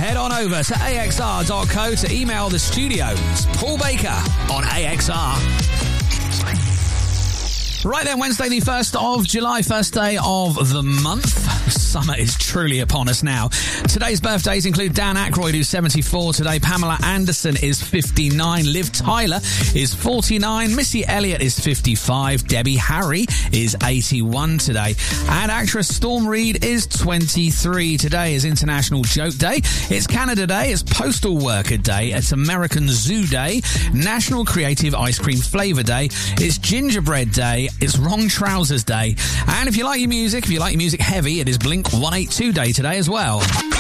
head on over to axr.co to email the studio. It's Paul Baker on AXR. Right then, Wednesday the 1st of July, first day of the month. Summer is truly upon us now. Today's birthdays include Dan Aykroyd, who's 74 today. Pamela Anderson is 59. Liv Tyler is 49. Missy Elliott is 55. Debbie Harry is 81 today. And actress Storm Reid is 23. Today is International Joke Day. It's Canada Day. It's Postal Worker Day. It's American Zoo Day. National Creative Ice Cream Flavour Day. It's Gingerbread Day. It's Wrong Trousers Day. And if you like your music heavy, it is Blink 182 Day today as well.